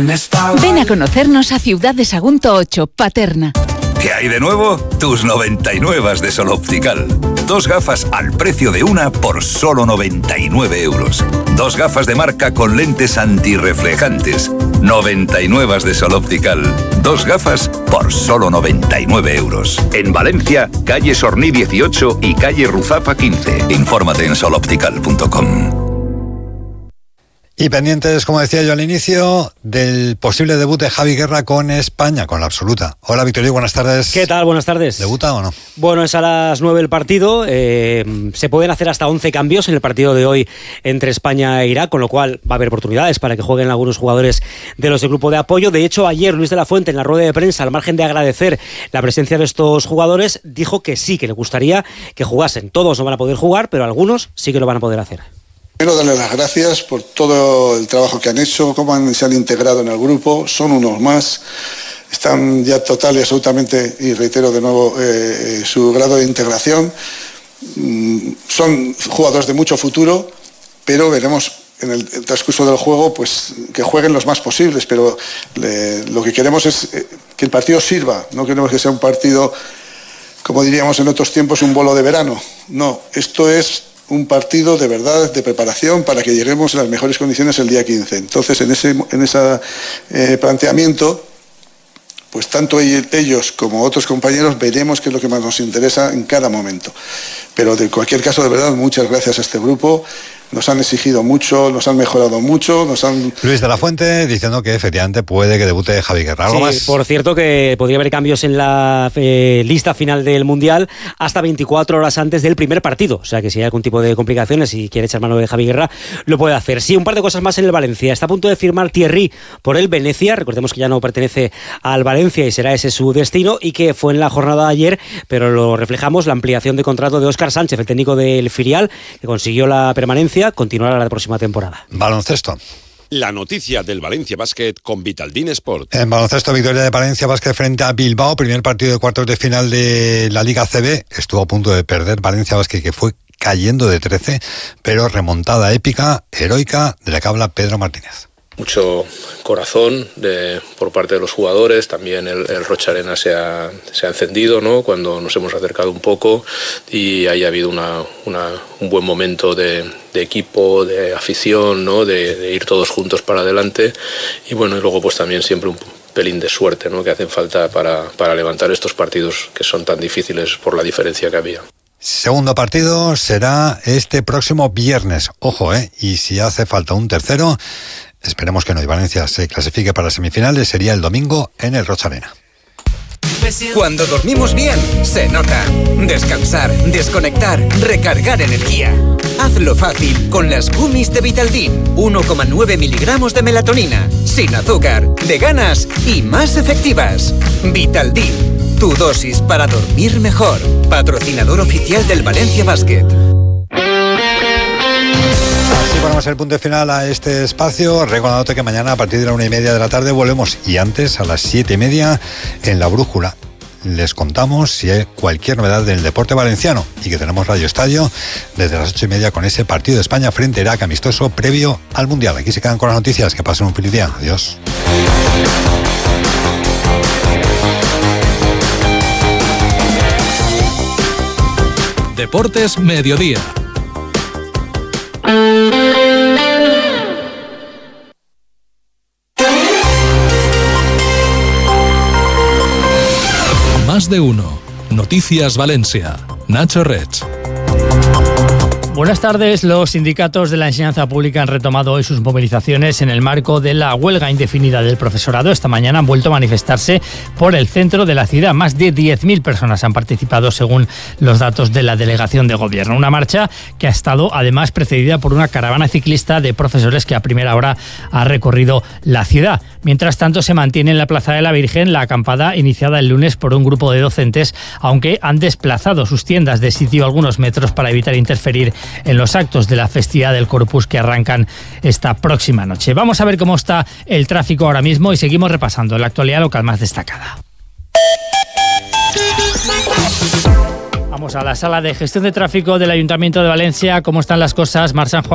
Ven a conocernos a Ciudad de Sagunto 8, Paterna. ¿Qué hay de nuevo? Tus 99 de Sol Optical. 2 gafas al precio de una por solo 99 euros. 2 gafas de marca con lentes antirreflejantes. 99 de Sol Optical. 2 gafas por solo 99 euros. En Valencia, calle Sorní 18 y calle Ruzafa 15. Infórmate en soloptical.com. Y pendientes, como decía yo al inicio, del posible debut de Javi Guerra con España, con la absoluta. Hola, Victorio, buenas tardes. ¿Qué tal? Buenas tardes. ¿Debuta o no? Bueno, es a las 9 el partido. Se pueden hacer hasta 11 cambios en el partido de hoy entre España e Irak, con lo cual va a haber oportunidades para que jueguen algunos jugadores de los del grupo de apoyo. De hecho, ayer Luis de la Fuente, en la rueda de prensa, al margen de agradecer la presencia de estos jugadores, dijo que sí, que le gustaría que jugasen. Todos no van a poder jugar, pero algunos sí que lo van a poder hacer. Quiero darles las gracias por todo el trabajo que han hecho, cómo se han integrado en el grupo, son unos más, están ya total y absolutamente, y reitero de nuevo su grado de integración, son jugadores de mucho futuro, pero veremos en el transcurso del juego pues que jueguen los más posibles, pero lo que queremos es que el partido sirva, no queremos que sea un partido, como diríamos en otros tiempos, un bolo de verano, no, esto es un partido de verdad, de preparación para que lleguemos en las mejores condiciones el día 15. Entonces, en ese planteamiento, pues tanto ellos como otros compañeros veremos qué es lo que más nos interesa en cada momento. Pero de cualquier caso, de verdad, muchas gracias a este grupo. Nos han exigido mucho, nos han mejorado mucho, Luis de la Fuente diciendo que efectivamente puede que debute Javi Guerra. ¿Algo más? Por cierto, que podría haber cambios en la lista final del Mundial hasta 24 horas antes del primer partido. O sea que si hay algún tipo de complicaciones y quiere echar mano de Javi Guerra, lo puede hacer. Sí, un par de cosas más en el Valencia. Está a punto de firmar Thierry por el Venecia. Recordemos que ya no pertenece al Valencia y será ese su destino, y que fue en la jornada de ayer, pero lo reflejamos, la ampliación de contrato de Óscar Sánchez, el técnico del filial, que consiguió la permanencia, continuará la próxima temporada. Baloncesto. La noticia del Valencia Basket con Vitaldin Sport. En baloncesto, victoria de Valencia Basket frente a Bilbao, primer partido de cuartos de final de la Liga CB. Estuvo a punto de perder Valencia Basket, que fue cayendo de 13, pero remontada épica, heroica, de la que habla Pedro Martínez. Mucho corazón por parte de los jugadores, también el Rocha Arena se ha encendido, ¿no? Cuando nos hemos acercado un poco, y ahí ha habido un buen momento de equipo, de afición, ¿no? De ir todos juntos para adelante, y bueno, y luego pues también siempre un pelín de suerte, ¿no? Que hacen falta para levantar estos partidos que son tan difíciles por la diferencia que había. Segundo partido será este próximo viernes, ojo, y si hace falta un tercero, esperemos que no, y Valencia se clasifique para semifinales, sería el domingo en el Rocha Arena. Cuando dormimos bien, se nota. Descansar, desconectar, recargar energía. Hazlo fácil con las gummies de Vitaldin. 1,9 miligramos de melatonina, sin azúcar, veganas y más efectivas. Vitaldin, tu dosis para dormir mejor. Patrocinador oficial del Valencia Basket. Así ponemos el punto final a este espacio, recordándote que mañana a partir de la 1:30 de la tarde volvemos, y antes a las 7:30 en La Brújula. Les contamos si hay cualquier novedad del deporte valenciano, y que tenemos Radio Estadio desde las 8:30 con ese partido de España frente a Irak, amistoso previo al Mundial. Aquí se quedan con las noticias, que pasen un feliz día. Adiós. Deportes Mediodía. Más de uno. Noticias Valencia. Nacho Rech. Buenas tardes. Los sindicatos de la enseñanza pública han retomado hoy sus movilizaciones en el marco de la huelga indefinida del profesorado. Esta mañana han vuelto a manifestarse por el centro de la ciudad. Más de 10.000 personas han participado, según los datos de la delegación de gobierno. Una marcha que ha estado además precedida por una caravana ciclista de profesores que a primera hora ha recorrido la ciudad. Mientras tanto, se mantiene en la Plaza de la Virgen la acampada iniciada el lunes por un grupo de docentes, aunque han desplazado sus tiendas de sitio algunos metros para evitar interferir en los actos de la festividad del Corpus que arrancan esta próxima noche. Vamos a ver cómo está el tráfico ahora mismo y seguimos repasando la actualidad local más destacada. Vamos a la sala de gestión de tráfico del Ayuntamiento de Valencia. ¿Cómo están las cosas, Mar San Juan?